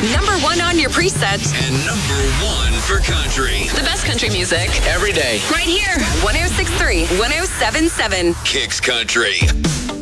#1 on your presets. And #1 for country. The best country music. Every day. Right here. 106.3, 107.7. Kicks Country.